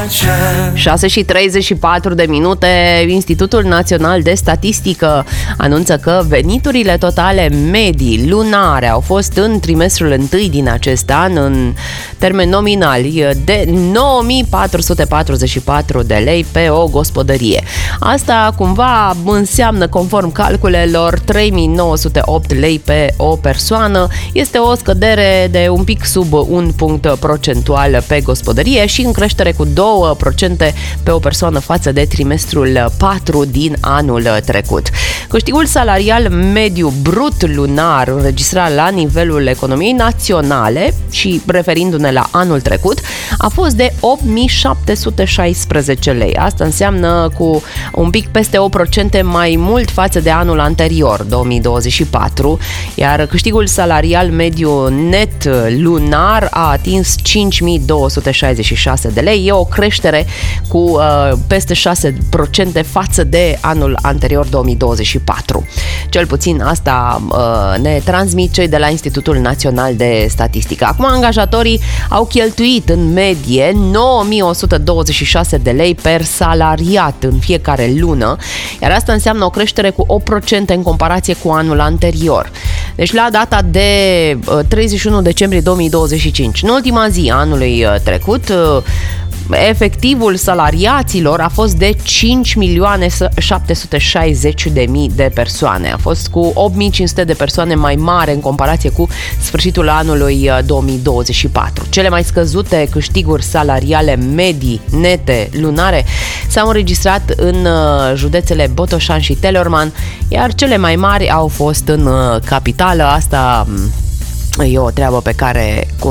6:34, Institutul Național de Statistică anunță că veniturile totale medii lunare au fost în trimestrul 1 din acest an, în termeni nominali, de 9.444 de lei pe o gospodărie. Asta cumva înseamnă, conform calculelor, 3.908 lei pe o persoană. Este o scădere de un pic sub un punct procentual pe gospodărie și în creștere cu 2% pe o persoană față de trimestrul 4 din anul trecut. Câștigul salarial mediu brut lunar înregistrat la nivelul economiei naționale și referindu-ne la anul trecut a fost de 8.716 lei. Asta înseamnă cu un pic peste 8% mai mult față de anul anterior, 2024, iar câștigul salarial mediu net lunar a atins 5.266 de lei. E o creștere cu peste 6% față de anul anterior, 2024. Cel puțin asta ne transmit cei de la Institutul Național de Statistică. Acum, angajatorii au cheltuit în medie 9.126 de lei per salariat în fiecare lună, iar asta înseamnă o creștere cu 8% în comparație cu anul anterior. Deci la data de 31 decembrie 2025, în ultima zi a anului trecut, efectivul salariaților a fost de 5.760.000 de persoane. A fost cu 8.500 de persoane mai mare în comparație cu sfârșitul anului 2024. Cele mai scăzute câștiguri salariale medii nete lunare s-au înregistrat în județele Botoșani și Teleorman, iar cele mai mari au fost în capitală. Asta e o treabă pe care